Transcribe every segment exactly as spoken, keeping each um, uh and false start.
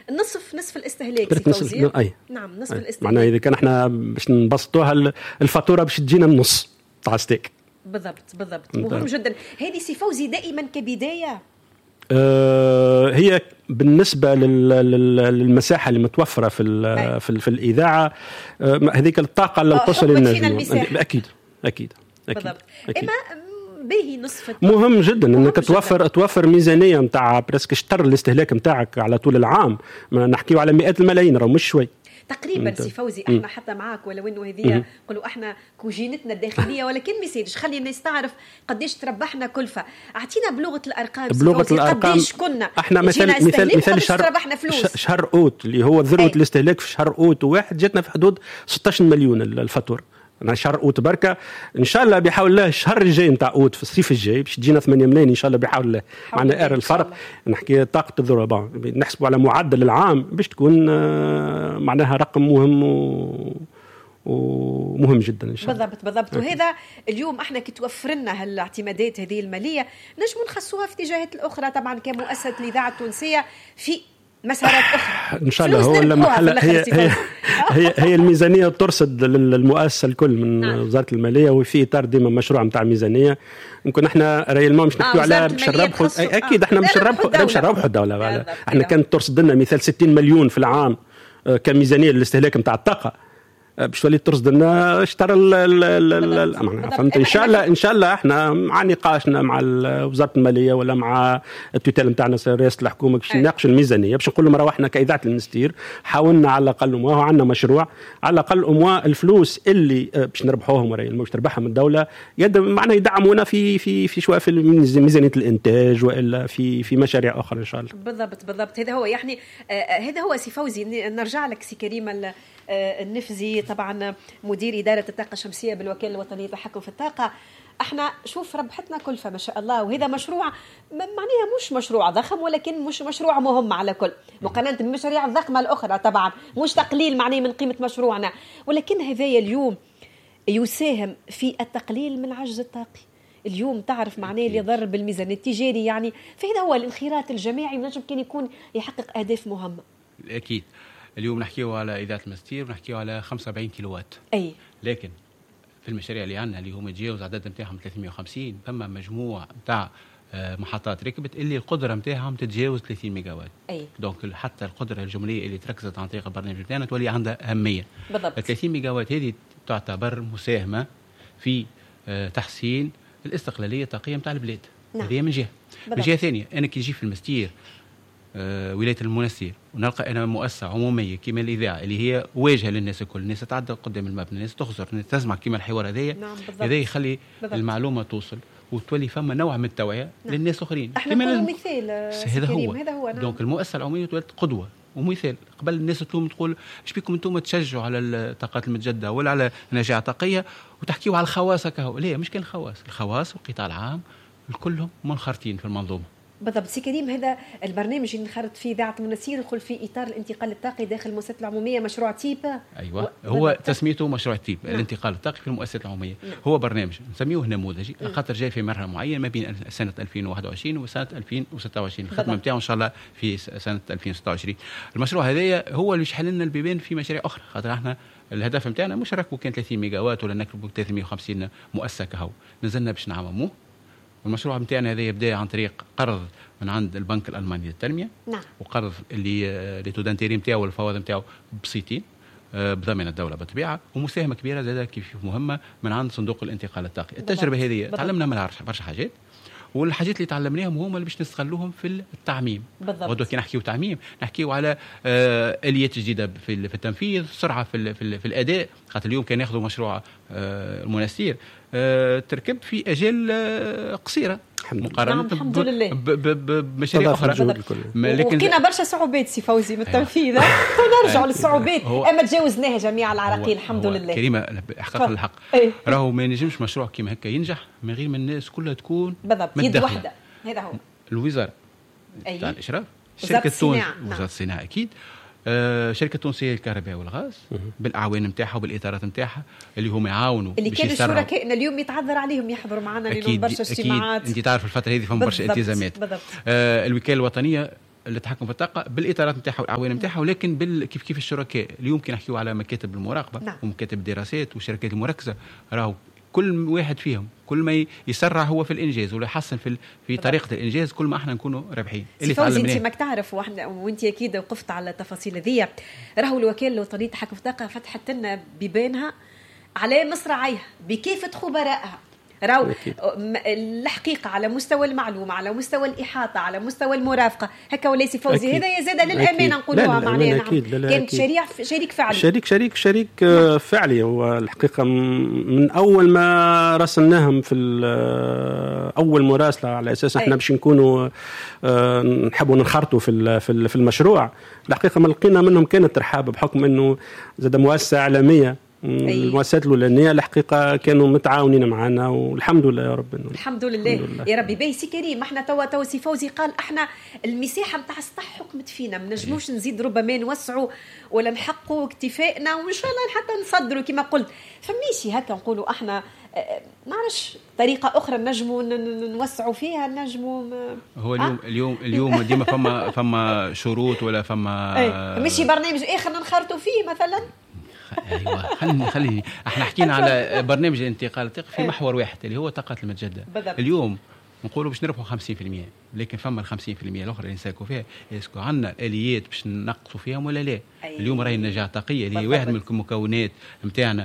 نصف نصف الاستهلاك سي فوزي. أي. نعم نصف أي. الاستهلاك. معناها إذا كان إحنا باش نبسطوها الفاتورة باش تجينا من نص تاع ستيك. بالضبط بالضبط مهم جدا. هذه سي فوزي دائما كبداية أه هي بالنسبة للمساحة اللي متوفرة في في, في الإذاعة أه هذيك الطاقة اللي توصل للناس أكيد أكيد بالضبط. إما به نصف مهم جدا انك توفر توفر ميزانيه نتاع برسك شطر الاستهلاك نتاعك على طول العام. ما نحكيو على مئات الملايين راه مش شوي تقريبا سي فوزي. احنا حتى معاك ولو انه هذه نقولوا احنا كوجينتنا الداخليه ولكن ما يسيدش خلي الناس تعرف قديش تربحنا كلفه. اعطينا بلغه الارقام بلغه الارقام قديش كنا احنا مثلا مثال مثال شهر شهر اوت اللي هو ذروه الاستهلاك في شهر اوت واحد جاتنا في حدود ستة عشر مليون الفاتوره. أنا شهر أوت بركة إن شاء الله بيحاول الله الشهر الجاي نتاع أوت في الصيف الجاي باش تجينا ثمانية ملايين إن شاء الله بيحاول الله. معنا إير الفرق نحكي طاقة الذروة نحسبوا على معدل العام باش تكون معناها رقم مهم و... ومهم جدا إن شاء الله. بالضبط بالضبط. وهذا اليوم احنا كي توفر لنا هالاعتمادات هذه المالية نجموا نخصوها في اتجاهات الأخرى طبعا كمؤسسة الإذاعة التونسية في مسارات أخرى إن شاء الله. هو لما هي هي, هي هي الميزانية ترصد للمؤسسة الكل من نعم. وزارة المالية وفي إطار ديما مشروع متاع ميزانية يمكن إحنا ريالمون مش نحكيو على باش نربحوا أكيد إحنا مش نربحوا مش نربحوا الدولة. إحنا كانت ترصد لنا مثال ستين مليون في العام كميزانية للاستهلاك متاع الطاقة باش تولي ترصد لنا اشترى فهمت. ان شاء الله ان شاء الله احنا مع نقاشنا مع وزاره الماليه ولا مع التوتال نتاعنا رئاسه الحكومه باش نناقش الميزانيه باش نقول لهم راه احنا كاذاعه المنستير حاولنا على الاقل وما عندنا مشروع على الاقل اموا الفلوس اللي باش نربحوهم ولا باش تربحها من الدوله يد معنا يدعمونا في في في شويه في ميزانيه الانتاج والا في في مشاريع اخرى ان شاء الله. بالضبط بالضبط. هذا هو يعني آه هذا هو سي فوزي. نرجع لك سي كريم آه النفزي طبعا مدير إدارة الطاقة الشمسية بالوكالة الوطنية للتحكم في الطاقة. احنا شوف ربحتنا كلفة ما شاء الله وهذا مشروع معناها مش مشروع ضخم ولكن مش مشروع مهم على كل مقارنة بالمشاريع الضخمة الأخرى طبعا مش تقليل معناه من قيمة مشروعنا ولكن هذايا اليوم يساهم في التقليل من عجز الطاقي. اليوم تعرف معناه اللي يضر بالميزان التجاري يعني فهذا هو الانخراط الجماعي ونجم كان يكون يحقق أهداف مهمة. أكيد. اليوم نحكيو على إذاعة المنستير ونحكيو على خمسة وأربعين كيلووات أي. لكن في المشاريع اللي عندنا اللي هم يتجاوز عدد نتاعهم ثلاثمئة وخمسين ثم مجموع نتاع محطات ركبت اللي القدرة نتاعهم تتجاوز ثلاثين ميجاوات. أي. دونك حتى القدرة الجمهورية اللي تركزت عن طريق البرنامج نتاعنا تولي عندها أهمية. بالضبط. ثلاثين ميجاوات هذه تعتبر مساهمة في تحسين الاستقلالية الطاقية نتاع البلاد. نعم. هذه من جهة. من جهة ثانية أنا كي نجي في المستير آه ولاية المنستير ونلقى أنا مؤسسة عمومية كما الإذاعة اللي هي واجهة للناس الكل الناس تعدل قدام المبنى الناس تخزر الناس تسمع كما الحوار هذايا. نعم. هذا يخلي بالضبط. المعلومة توصل وتولي فما نوع من التوعية. نعم. للناس الآخرين. احنا نقول مثال هذا هو. هذا هو. نعم. دونك المؤسسة العمومية تولت قدوة ومثال. قبل الناس تلوم تقول ايش بيكم انتم تشجعوا على الطاقات المتجددة ولا على النجاة الطاقية وتحكيوا على الخواص كهو. ليه مش كان الخواص الخواص والقطاع العام كلهم منخرطين في المنظومة. بالضبط سي كريم. هذا البرنامج اللي انخرط فيه إذاعة المنستير يدخل في إطار الانتقال الطاقي داخل المؤسسات العمومية مشروع تيب. أيوة. و... هو تسميته مشروع تيب. نعم. الانتقال الطاقي في المؤسسات العمومية. نعم. هو برنامج نسميه نموذجي خاطر جاي في مرحلة معينة ما بين سنة ألفين وواحد وعشرين وسنة ألفين وستة وعشرين. الختمة نتاعو إن شاء الله في سنة ألفين وستة وعشرين. المشروع هذايا هو اللي يحل لنا البيبان في مشاريع أخرى خاطر احنا الهدف نتاعنا مش ركبوا كان ثلاثين ميجاوات ولا نكتبوا ثلاثمئة وخمسين مؤسسة كهو. نزلنا باش نعمموه. والمشروع نتاعنا هذا يبدا عن طريق قرض من عند البنك الألماني للتنمية. نعم. وقرض اللي اللي تودانتيري نتاعو والفوائد نتاعو بسيطين بضمان الدولة بالطبيعة ومساهمة كبيرة زادة كيف مهمة من عند صندوق الانتقال الطاقي. التجربة هذه تعلمنا منها برشا حاجات والحاجات اللي تعلمناهم هم اللي باش نستغلوهم في التعميم. بالضبط. كي نحكيو تعميم نحكيو على آه اليات جديده في في التنفيذ سرعه في في, في الاداء خاطر اليوم كان ياخذوا مشروع آه المنستير آه تركب في اجال آه قصيره مقارنه الحمد لله بمشاريع اخرى. لكن وكنا برشا صعوبات سي فوزي من التنفيذ. نرجعوا للصعوبات اما تجاوزناها جميع العراقيل الحمد لله. كريمه احقاق الحق. راهو ما ينجمش مشروع كيما هكا ينجح من غير ما الناس كلها تكون بالضبط يد واحده. هذا هو الوزاره تاع الاشراف شركه تونس وزاره الصناعه اكيد آه شركه تونسيه للكهرباء والغاز بالاعوان نتاعها وبالاطارات نتاعها اللي هم يعاونوا اللي كانوا شركائنا اليوم يتعذر عليهم يحضروا معنا لانه برشا اجتماعات. انت تعرف الفتره هذه فما برشا التزامات. آه الوكاله الوطنيه التحكم في الطاقه بالاطارات نتاعها والعوامل نتاعها، ولكن بال... كيف كيف الشركاء اليوم كي نحكيو على مكاتب المراقبه نعم. ومكاتب الدراسات والشركات المركزه، راهو كل واحد فيهم كل ما يسرع هو في الانجاز ولا يحسن في في طريقه الانجاز، كل ما احنا نكونوا رابحين. اللي تعلمناه انت ماك تعرف وانت اكيد وقفت على التفاصيل هذيا، راهو الوكاله الوطنيه للتحكم في الطاقه فتحت لنا بيبانها على مصراعيها بكافه خبرائها. راهو الحقيقه على مستوى المعلومه، على مستوى الاحاطه، على مستوى المرافقه، هكا وليس فوزي هذا يزيد للامانه نقولوها معناها كانت شريك شريك فعلي شريك شريك شريك نعم. فعلي. والحقيقه من اول ما راسلناهم في اول مراسله على اساس احنا باش نكونوا نحبوا ننخرطوا في في المشروع، الحقيقه ما لقينا منهم كانت ترحاب، بحكم انه زاد مؤسسه اعلاميه. المؤسسات الأولانية الحقيقة كانوا متعاونين معنا والحمد لله يا رب. الحمد لله, الحمد لله. يا ربي باهي سي كريم، احنا توا توا سي فوزي قال احنا المساحة نتاع السطح حكمت فينا، ما نجموش نزيد ربما نوسعوا ولا نحققوا اكتفائنا، وان شاء الله حتى نصدروا كما قلت. فماشي هكا نقولوا احنا ما نعرفش طريقة أخرى نجموا نوسعوا فيها، نجموا هو اليوم أه؟ اليوم اليوم ديما فما فما شروط ولا فما ماشي برنامج آخر ننخرطوا فيه مثلا. ايوه خليني خليني احنا حكينا على برنامج الانتقال الطاقي في محور واحد اللي هو الطاقات المتجدده. اليوم نقولوا باش نربحوا خمسين بالمئة، لكن فما ال خمسين بالمئة الاخرى اللي نساكوا فيها، اسكو عندنا اليات باش ننقصوا فيهم ولا لا؟ أيه. اليوم راهي النجاة الطاقيه اللي هي واحد من المكونات نتاعنا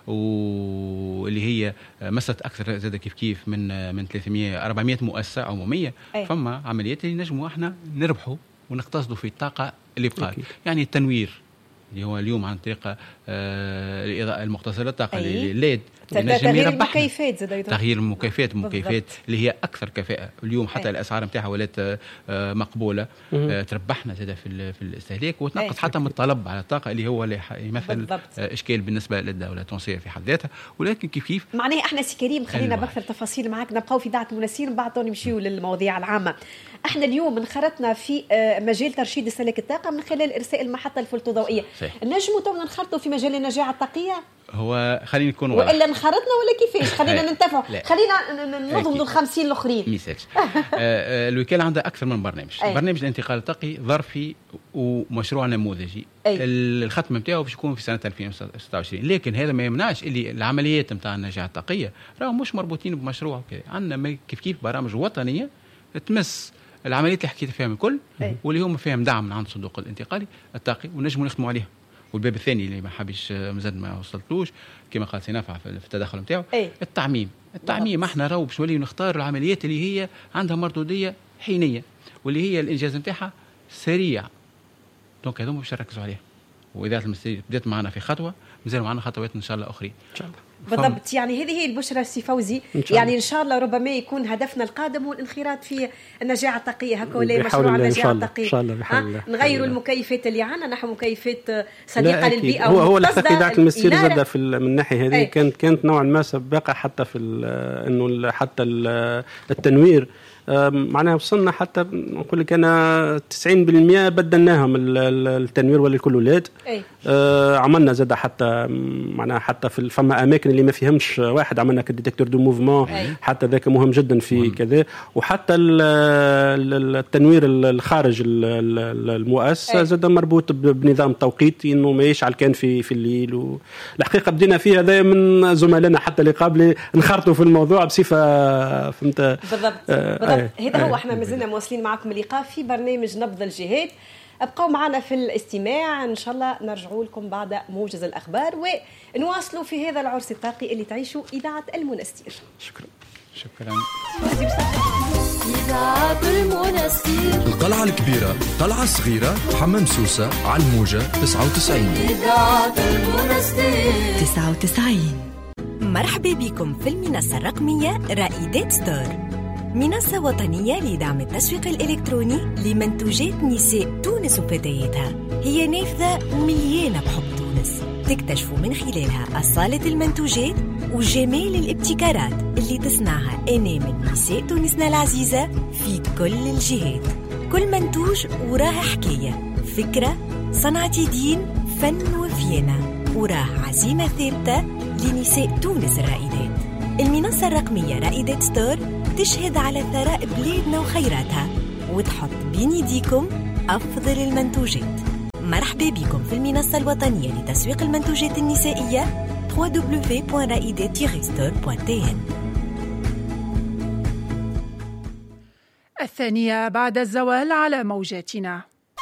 واللي هي مسات اكثر زاد كيف كيف من من ثلاثمئة أربعمئة مؤسسه عموميه. أيه. فما عمليات اللي نجموا احنا نربحوا ونقتصدوا في الطاقه اللي بقى، يعني التنوير اللي هو اليوم عن طريق آه الإضاءة المختصرة الطاقة الليد، تغيير المكيفات زاد تغيير المكيفات المكيفات اللي هي أكثر كفاءة اليوم، حتى أي. الأسعار نتاعها ولات آه مقبولة، آه تربحنا زاد في في الاستهلاك وتنقص حتى من الطلب على الطاقة اللي هو اللي يمثل آه إشكال بالنسبة للدولة التونسية في حد ذاتها. ولكن كيف كيف معناه احنا سي كريم خلينا بأكثر تفاصيل معك، نبقاو في دعة المنسين بعد نمشيو للمواضيع العامة. احنا اليوم انخرطنا في مجال ترشيد استهلاك الطاقة من خلال إرساء المحطة الفلتو ضوئية. نجموا تو ننخرطوا في مجال النجاعة الطاقية؟ هو خلينا نكون واضح وإلا انخرطنا ولا كيفاش؟ خلينا ننتفعوا، خلينا نضمن الخمسين الأخرين. ميساج الوكالة عندها أكثر من برنامج. أي. برنامج الانتقال الطاقي ظرفي ومشروع نموذجي. أي. الختم نتاعو باش يكون في سنة ألفين وستة وعشرين، لكن هذا ما يمنعش اللي العمليات نتاع النجاعة الطاقية راهم مش مربوطين بمشروع كذا. عندنا كيف كيف برامج وطنية تمس العمليات اللي حكيت فيها من الكل، واللي هم فيهم دعم من عند الصندوق الانتقالي الطاقي ونجموا نخدموا عليها. والباب الثاني اللي ما حبيش مزاد ما وصلتلوش كما قال سينافع في التدخل نتاعو التعميم. التعميم احنا راهو باش نوليو نختار العمليات اللي هي عندها مردوديه حينيه واللي هي الانجاز نتاعها سريع. دونك هذوما باش نركزوا عليها، واذا المسير بدات معنا في خطوه مازال معنا خطوات ان شاء الله اخرين ان شاء الله. بالضبط، يعني هذه هي البشرى سي فوزي، يعني ان شاء الله ربما يكون هدفنا القادم هو الانخراط في النجاعه الطاقيه هكا ولا مشروع النجاعه الطاقيه. نغيروا المكيفات اللي عندنا نحو مكيفات صديقه للبيئه. هو هو الحقيقه دعت المسير زاد في من الناحيه هذه كانت كانت نوعا ما سباقه حتى في انه حتى التنوير معناها وصلنا حتى نقول لك انا تسعين بالمئة بدلناهم التنوير والكلولات. آه عملنا زاد حتى معناها حتى في فما اماكن اللي ما فيهمش واحد عملنا كديتكتور دو موفمون، حتى ذاك مهم جدا في مهم. كذا. وحتى التنوير الخارج المؤسسه زاد مربوط بنظام توقيتي انه ما يشعل كان في في الليل. والحقيقه بدينا فيها هذا من زملائنا حتى اللي قبل نخرطوا في الموضوع بصفه فهمت. بالضبط آه بالضبط آه هذا هو. احنا مازلنا مواصلين معكم اللقاء في برنامج نبض الجهات. ابقوا معنا في الاستماع، ان شاء الله نرجعوا لكم بعد موجز الاخبار ونواصلوا في هذا العرس الطاقي اللي تعيشوا اذاعه المنستير. شكرا شكرا. إذاعة المنستير، القلعة الكبيرة، قلعة صغيرة، حمام سوسة، على الموجة تسعة وتسعين. إذاعة المنستير تسعة وتسعين. مرحبا بكم في المنصة الرقمية رائدات ستور، منصة وطنية لدعم التسويق الإلكتروني لمنتوجات نساء تونس وفتياتها. هي نافذة مليانة بحب تونس، تكتشفوا من خلالها أصالة المنتوجات وجمال الابتكارات اللي تصنعها أنامل نساء تونسنا العزيزة في كل الجهات. كل منتوج وراه حكاية، فكرة، صنعة يدين، فن وفينة، وراه عزيمة ثابتة لنساء تونس الرائدات. المنصة الرقمية رائدات ستور تشهد على ثراء بلادنا وخيراتها، وتحط بين يديكم أفضل المنتوجات. مرحبا بكم في المنصة الوطنية لتسويق المنتوجات النسائية دبليو دبليو دبليو دوت رائدات ستور دوت تي ان. الثانية بعد الزوال على موجاتنا.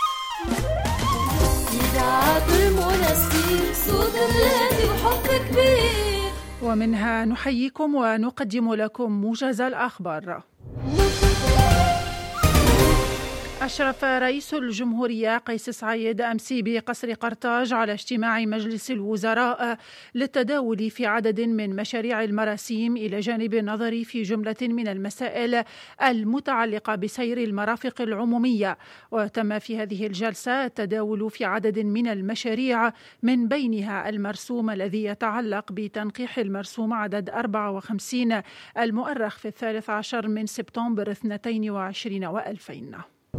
إذاعة المنستير صوت الهادي وحب كبير. ومنها نحييكم ونقدم لكم موجز الأخبار. أشرف رئيس الجمهورية قيس سعيد أمس بقصر قرطاج على اجتماع مجلس الوزراء للتداول في عدد من مشاريع المراسيم إلى جانب النظر في جملة من المسائل المتعلقة بسير المرافق العمومية. وتم في هذه الجلسة التداول في عدد من المشاريع من بينها المرسوم الذي يتعلق بتنقيح المرسوم عدد أربعة وخمسين المؤرخ في الثالث عشر من سبتمبر اثنين وعشرين وألفين.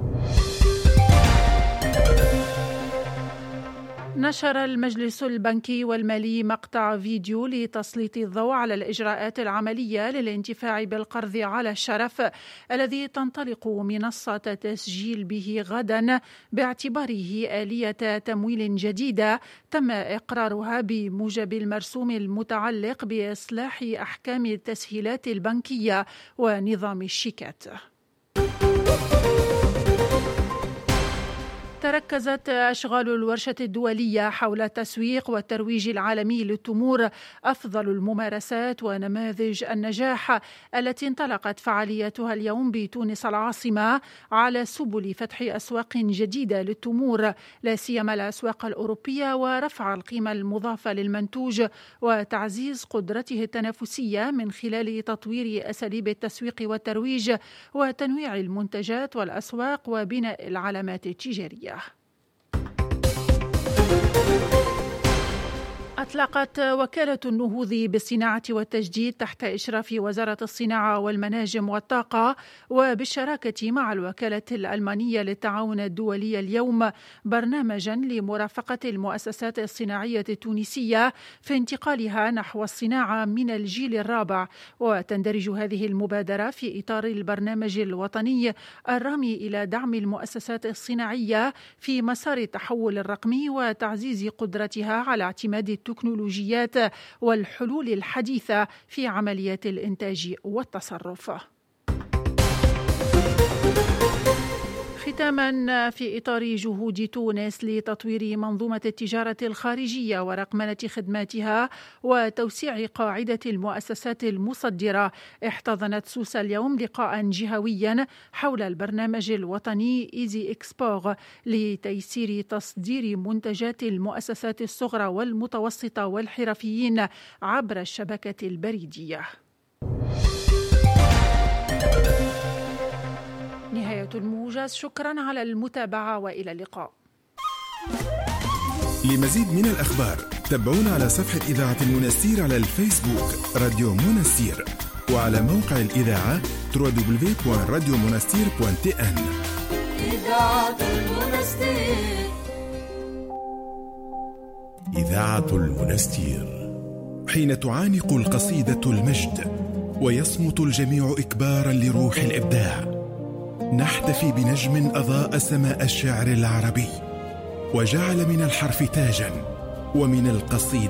نشر المجلس البنكي والمالي مقطع فيديو لتسليط الضوء على الإجراءات العملية للانتفاع بالقرض على الشرف الذي تنطلق منصة تسجيل به غدا باعتباره آلية تمويل جديدة تم إقرارها بموجب المرسوم المتعلق بإصلاح أحكام التسهيلات البنكية ونظام الشيكات. تركزت أشغال الورشة الدولية حول التسويق والترويج العالمي للتمور، أفضل الممارسات ونماذج النجاح التي انطلقت فعالياتها اليوم بتونس العاصمة على سبل فتح أسواق جديدة للتمور، لا سيما الأسواق الأوروبية، ورفع القيمة المضافة للمنتوج وتعزيز قدرته التنافسية من خلال تطوير أساليب التسويق والترويج وتنويع المنتجات والأسواق وبناء العلامات التجارية. أطلقت وكالة النهوض بالصناعة والتجديد تحت إشراف وزارة الصناعة والمناجم والطاقة وبالشراكة مع الوكالة الألمانية للتعاون الدولي اليوم برنامجا لمرافقة المؤسسات الصناعية التونسية في انتقالها نحو الصناعة من الجيل الرابع. وتندرج هذه المبادرة في إطار البرنامج الوطني الرامي إلى دعم المؤسسات الصناعية في مسار التحول الرقمي وتعزيز قدرتها على اعتماد التكنولوجيات والحلول الحديثة في عمليات الإنتاج والتصرف. ختاما، في إطار جهود تونس لتطوير منظومة التجارة الخارجية ورقمنة خدماتها وتوسيع قاعدة المؤسسات المصدرة، احتضنت سوسة اليوم لقاء جهويا حول البرنامج الوطني إيزي إكسبور لتيسير تصدير منتجات المؤسسات الصغرى والمتوسطة والحرفيين عبر الشبكة البريدية. نهاية الموجز، شكرا على المتابعة وإلى اللقاء. لمزيد من الأخبار تابعونا على صفحة إذاعة المنستير على الفيسبوك راديو منستير، وعلى موقع الإذاعة دبليو دبليو دبليو دوت راديو منستير دوت تي ان. إذاعة المنستير. إذاعة المنستير. حين تعانق القصيدة المجد ويصمت الجميع إكبارا لروح الإبداع، نحتفي بنجم أضاء سماء الشعر العربي وجعل من الحرف تاجا ومن القصيدة